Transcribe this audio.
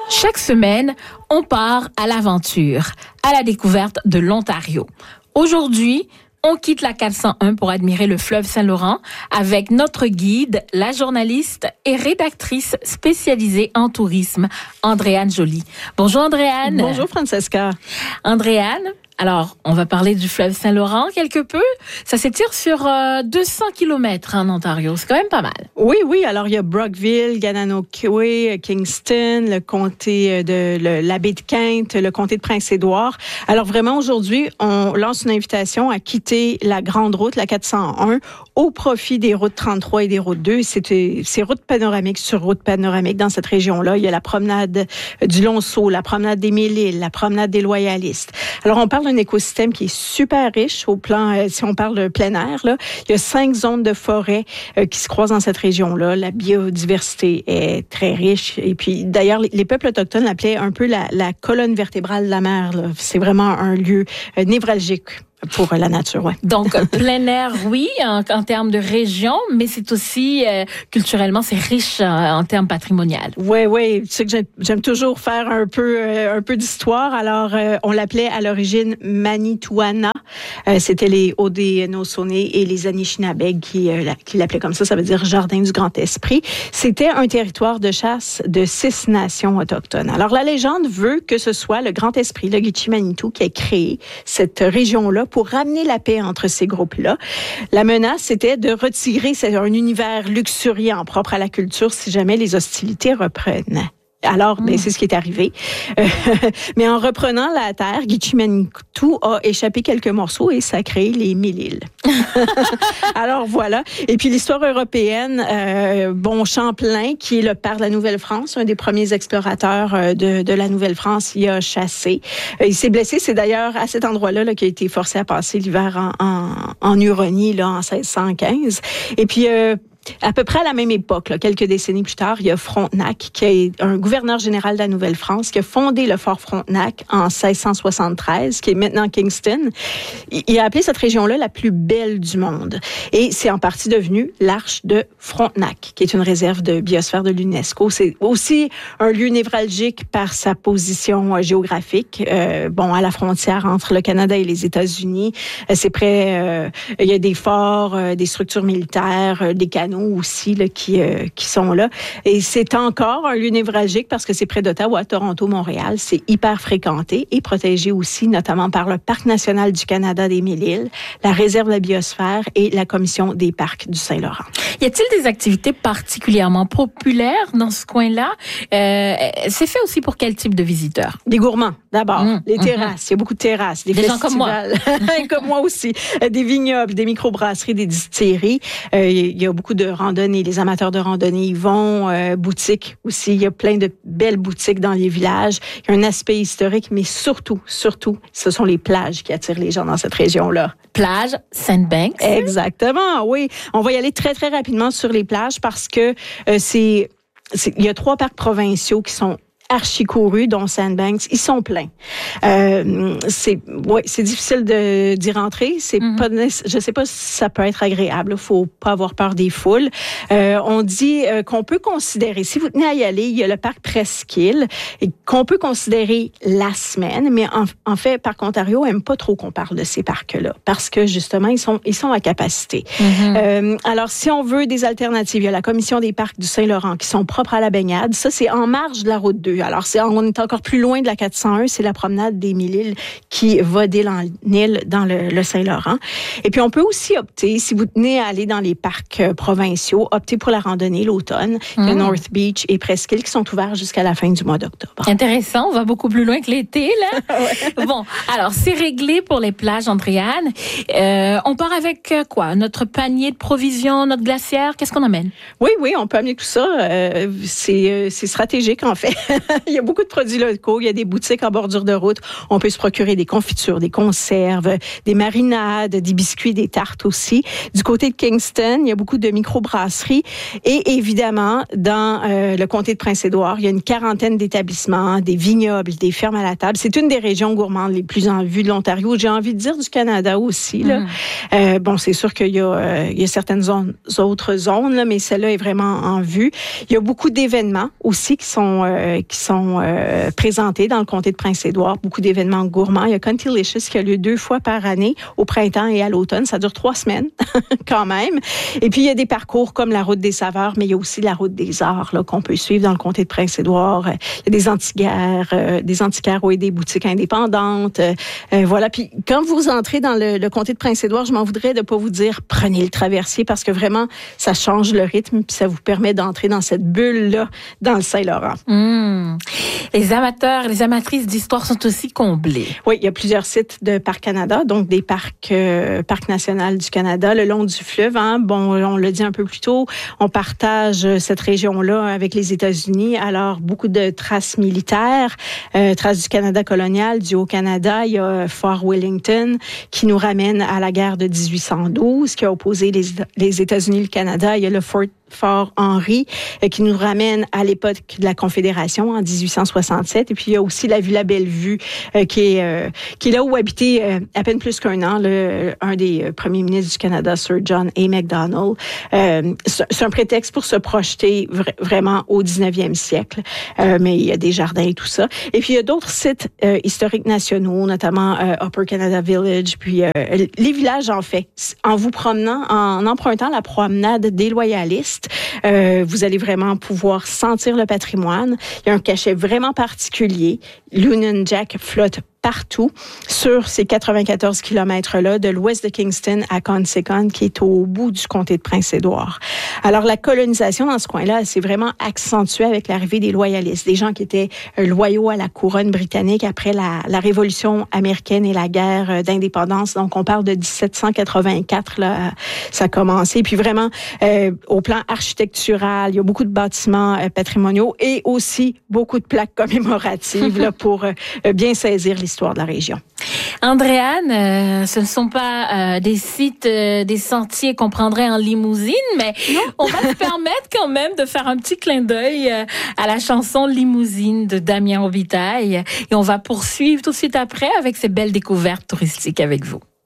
Chaque semaine, on part à l'aventure, à la découverte de l'Ontario. Aujourd'hui, on quitte la 401 pour admirer le fleuve Saint-Laurent avec notre guide, la journaliste et rédactrice spécialisée en tourisme, Andréane Joly. Bonjour Andréane. Bonjour Francesca. Andréane, alors on va parler du fleuve Saint-Laurent quelque peu. Ça s'étire sur 200 km en Ontario, c'est quand même pas mal. Oui, alors il y a Brockville, Gananoque, Kingston, le comté de la baie de Quinte, le comté de Prince-Édouard. Alors vraiment aujourd'hui, on lance une invitation à quitter la grande route, la 401, au profit des routes 33 et des routes 2. C'est route panoramique sur route panoramique dans cette région-là. Il y a la promenade du Long-Sault, la promenade des Mille-Îles, la promenade des Loyalistes. Alors on parle d'un écosystème qui est super riche au plan, si on parle de plein air, là. Il y a 5 zones de forêt qui se croisent dans cette région-là. La biodiversité est très riche. Et puis, d'ailleurs, les peuples autochtones l'appelaient un peu la colonne vertébrale de la mer, là. C'est vraiment un lieu névralgique pour la nature, ouais. Donc, plein air, oui, en termes de région, mais c'est aussi, culturellement, c'est riche en termes patrimonial. Oui. Tu sais que j'aime toujours faire un peu d'histoire. Alors, on l'appelait à l'origine Manitouana. C'était les Haudenosaunee et les Anishinabeg qui l'appelaient comme ça. Ça veut dire Jardin du Grand Esprit. C'était un territoire de chasse de 6 nations autochtones. Alors, la légende veut que ce soit le Grand Esprit, le Gitche Manitou, qui a créé cette région-là pour ramener la paix entre ces groupes-là. La menace, c'était de retirer un univers luxuriant propre à la culture si jamais les hostilités reprenaient. Alors, c'est ce qui est arrivé. Mais en reprenant la terre, Gitche Manitou a échappé quelques morceaux et ça a créé les Mille-Îles. Alors, voilà. Et puis, l'histoire européenne, Champlain, qui est le père de la Nouvelle-France, un des premiers explorateurs de la Nouvelle-France, il a chassé. Il s'est blessé. C'est d'ailleurs à cet endroit-là qu'il a été forcé à passer l'hiver en Huronie, là, en 1615. Et puis, à peu près à la même époque, là, quelques décennies plus tard, il y a Frontenac, qui est un gouverneur général de la Nouvelle-France, qui a fondé le fort Frontenac en 1673, qui est maintenant Kingston. Il a appelé cette région-là la plus belle du monde. Et c'est en partie devenu l'Arche de Frontenac, qui est une réserve de biosphère de l'UNESCO. C'est aussi un lieu névralgique par sa position géographique, à la frontière entre le Canada et les États-Unis. C'est près, il y a des forts, des structures militaires, des canaux aussi là, qui sont là. Et c'est encore un lieu névralgique parce que c'est près d'Ottawa, Toronto, Montréal. C'est hyper fréquenté et protégé aussi, notamment par le Parc national du Canada des Mille-Îles, la Réserve de la biosphère et la Commission des parcs du Saint-Laurent. Y a-t-il des activités particulièrement populaires dans ce coin-là? C'est fait aussi pour quel type de visiteurs? Des gourmands, d'abord. Les terrasses. Il y a beaucoup de terrasses. Des gens comme moi. Comme moi aussi. Des vignobles, des microbrasseries, des distilleries. Il y a beaucoup de randonnée. Les amateurs de randonnée y vont. Boutiques aussi. Il y a plein de belles boutiques dans les villages. Il y a un aspect historique, mais surtout, ce sont les plages qui attirent les gens dans cette région-là. Plage Sandbanks. Exactement, oui. On va y aller très, très rapidement sur les plages parce que il y a 3 parcs provinciaux qui sont archi-courus, dont Sandbanks, ils sont pleins. C'est difficile d'y rentrer. C'est pas, je sais pas si ça peut être agréable. Faut pas avoir peur des foules. On dit qu'on peut considérer, si vous tenez à y aller, il y a le parc Presqu'île, et qu'on peut considérer la semaine, mais en fait, Parc Ontario aime pas trop qu'on parle de ces parcs-là, parce que justement, ils sont à capacité. Alors, si on veut des alternatives, il y a la Commission des parcs du Saint-Laurent qui sont propres à la baignade. Ça, c'est en marge de la route 2. Alors, on est encore plus loin de la 401, c'est la promenade des Mille-Îles qui va d'île en île dans le Saint-Laurent. Et puis, on peut aussi opter, si vous tenez à aller dans les parcs provinciaux, opter pour la randonnée l'automne. Il y a North Beach et Presqu'île qui sont ouverts jusqu'à la fin du mois d'octobre. Intéressant, on va beaucoup plus loin que l'été, là. Ouais. Bon, alors, c'est réglé pour les plages, Andréane. On part avec quoi? Notre panier de provisions, notre glacière, qu'est-ce qu'on amène? Oui, on peut amener tout ça. C'est stratégique, en fait. Il y a beaucoup de produits locaux. Il y a des boutiques en bordure de route. On peut se procurer des confitures, des conserves, des marinades, des biscuits, des tartes aussi. Du côté de Kingston, il y a beaucoup de microbrasseries. Et évidemment, dans le comté de Prince-Édouard, il y a une 40aine d'établissements, des vignobles, des fermes à la table. C'est une des régions gourmandes les plus en vue de l'Ontario. J'ai envie de dire du Canada aussi. Là. C'est sûr qu'il y a certaines autres zones, là, mais celle-là est vraiment en vue. Il y a beaucoup d'événements aussi qui sont qui sont présentés dans le comté de Prince-Édouard. Beaucoup d'événements gourmands. Il y a Contylicious qui a lieu 2 fois par année, au printemps et à l'automne. Ça dure 3 semaines quand même. Et puis, il y a des parcours comme la route des saveurs, mais il y a aussi la route des arts là, qu'on peut suivre dans le comté de Prince-Édouard. Il y a des antiquaires et des boutiques indépendantes. Voilà. Puis, quand vous entrez dans le comté de Prince-Édouard, je m'en voudrais de pas vous dire prenez le traversier parce que vraiment, ça change le rythme puis ça vous permet d'entrer dans cette bulle-là dans le Saint-Laurent. Les amateurs et les amatrices d'histoire sont aussi comblés. Oui, il y a plusieurs sites de Parcs Canada, donc des parcs nationaux du Canada, le long du fleuve. Bon, on l'a dit un peu plus tôt, on partage cette région-là avec les États-Unis. Alors, beaucoup de traces militaires, traces du Canada colonial, du Haut-Canada. Il y a Fort Wellington qui nous ramène à la guerre de 1812 qui a opposé les États-Unis et le Canada. Il y a le Fort Henry qui nous ramène à l'époque de la Confédération en 1867. Et puis, il y a aussi la Villa Bellevue qui est là où habitait à peine plus qu'un an un des premiers ministres du Canada, Sir John A. Macdonald. C'est un prétexte pour se projeter vraiment au 19e siècle. Mais il y a des jardins et tout ça. Et puis, il y a d'autres sites historiques nationaux, notamment Upper Canada Village. Puis, les villages, en fait, en vous promenant, en empruntant la promenade des Loyalistes, vous allez vraiment pouvoir sentir le patrimoine. Il y a un cachet vraiment particulier. L'Union Jack flotte partout sur ces 94 kilomètres-là, de l'ouest de Kingston à Consecon, qui est au bout du comté de Prince-Édouard. Alors, la colonisation dans ce coin-là, c'est vraiment accentuée avec l'arrivée des loyalistes, des gens qui étaient loyaux à la couronne britannique après la Révolution américaine et la guerre d'indépendance. Donc, on parle de 1784, là, ça a commencé. Puis vraiment, au plan architectural, il y a beaucoup de bâtiments patrimoniaux et aussi beaucoup de plaques commémoratives là, pour bien saisir l'histoire de la région. Andréane, ce ne sont pas des sites, des sentiers qu'on prendrait en limousine, mais on va se permettre quand même de faire un petit clin d'œil à la chanson Limousine de Damien Robitaille. Et on va poursuivre tout de suite après avec ces belles découvertes touristiques avec vous.